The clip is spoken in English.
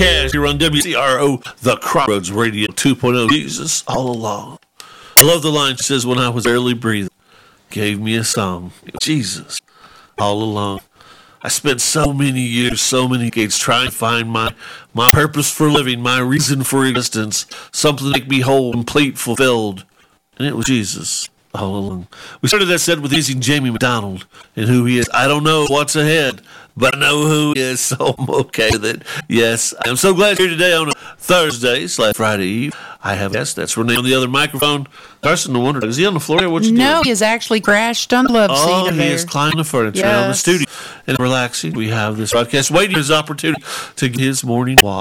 Cash here on WCRO, the Crossroads Radio 2.0. Jesus all along. I love the line. She says, when I was barely breathing, gave me a song. Jesus all along. I spent so many years, so many decades trying to find my purpose for living, my reason for existence, something to make me whole, complete, fulfilled. And it was Jesus all along. We started that set with using Jamie McDonald and who he is. I don't know what's ahead, but I know who he is, so I'm okay with it. Yes, I'm so glad you're here today on a Thursday/Friday Eve. I have a guest. That's Renee on the other microphone. Carson, I wondered, is he on the floor? What's he doing? No, he has actually crashed on the love seat. Oh, he is climbing the furniture on the studio and relaxing. We have this broadcast waiting for his opportunity to get his morning walk.